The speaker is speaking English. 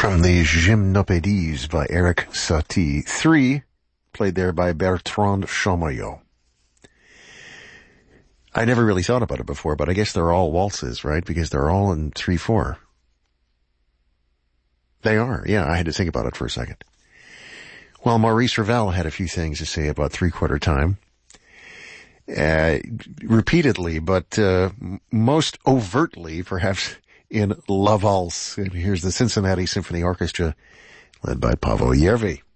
From the Gymnopédies by Eric Satie. 3, played there by Bertrand Chamayot. I never really thought about it before, but I guess they're all waltzes, right? Because they're all in 3/4. They are, yeah, I had to think about it for a second. Well, Maurice Ravel had a few things to say about 3/4 time. Repeatedly, but most overtly, perhaps, in La Valse. And here's the Cincinnati Symphony Orchestra, led by Paavo Järvi.